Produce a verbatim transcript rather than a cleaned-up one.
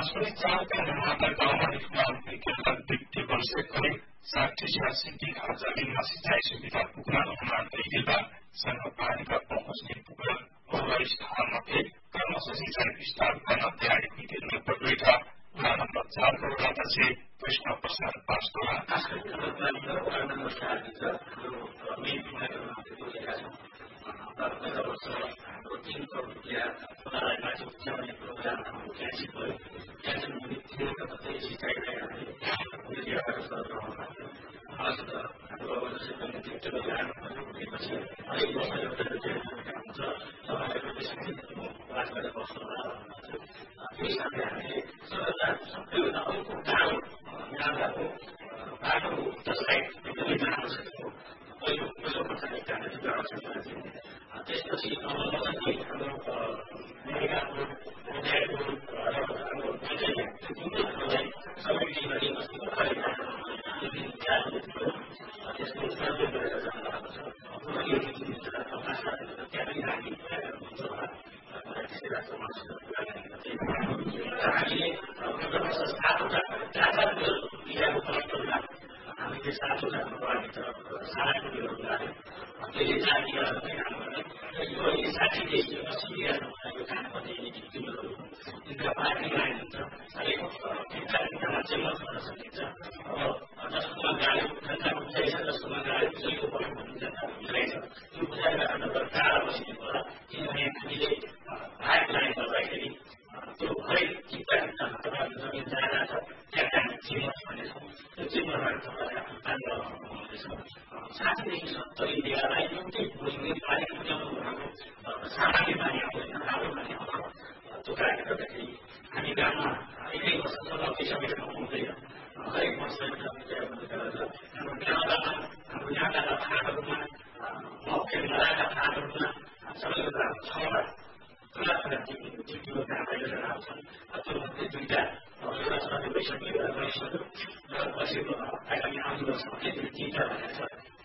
पनि चारका निर्माता गाउँमा निर्माण व्यक्ति वर्ष करिब साठी छयासी बिघा जमिनमा सिंचाई सुविधा पुग्न अनुमान गरिएका सँग पानीका पहुँच पुग्न अरूलाई स्थानमध्ये क्रमशः सिंचाई विस्तार गर्न तयारी निर्णय प्रक्रिया वडा नम्बर चारको वडाध्यक्ष कृष्ण प्रसाद पास्टोला तीन करोड़ रुपियाँ उनीहरूलाई माथि उठाउने प्रोग्रामहरू क्यान्सिल भयो क्यान्सिल हुने थियो कतै सिँचाइलाई हामीले निर्यात गर्नु आज त हाम्रो अवस्थाले ट्रेक्टर ल्याएर भनेपछि हरेक वर्ष एउटा ट्रेक्टर हुन्छ तपाईँहरूको त्यसरी बात गरेर बस्नु होला त्यही हिसाबले हामीले सबैभन्दा सबैभन्दा अर्को गाह्रो नालाको बाटो जसलाई एकदमै राम्रो छ पहिलो पहिलो प्रकारले काटेर गाउँछ त्यसपछि हाम्रो मेगाको विद्यार्थीको र हाम्रो पञ्चायत सबै टिमले अस्तिको खरिद त्यसको सर्वे गरेर जानुभएको छ यो त्यहाँ पनि हामी हुन्छ होला त्यसै राख्छ हामीले गत वर्ष सातवटा चार चार बिगाको क्लस्टरमा हामीले सातवटा पानीको सारा कुरोहरू लाग्यो त्यसले चार बिगाहरू पनि काम गर्ने यो साठी देश अस्सी बिगासम्म यो काम गर्ने टिमहरू यिनका पार्टी लाइन हुन्छ हरेक तिनवटा तिनवटा मान्छेमा गर्न सकिन्छ अब जसकोमा गाडी जनता बुझाइ छ जसकोमा गाडी बुझाइको पऱ्यो भन्ने जनता बुझाइ छ यो बुझाइबाट नगर टाढा बसिनु पर्ला किनभने हामीले पाइप लाइन गर्दाखेरि त्यो हरेक टिप्टा टिप्टामा तपाईँहरूको जमिन जाँदा छ त्यहाँ त्यहाँ चिमस भन्ने छ त्यो चिमसबाट तपाईँलाई आफ्नो पानी लगाउनु हुँदैछ साठीदेखि सत्तरी बिगालाई एउटै बोरिङले पानी पुर्याउनु भनेको सामान्य पानी आउँदैन राम्रो पानी आउँछ त्यो कारणले गर्दाखेरि हामी गाउँमा एकै वर्षसम्म पिसाबेर हुँदैन हरेक वर्ष हाम्रो गाउँमा हाम्रो यहाँका फाँटहरूमा मुख्य नराका फाँटहरूमा सबैभन्दा छवटा ठुला ठुला टिप्टीको काम गरेर आउँछन् त्यो मध्ये दुईवटा एउटा छ त्यो भइसक्यो एउटा गइसक्यो र पछिको आगामी आउने वर्षमा तिनवटा भनेको छ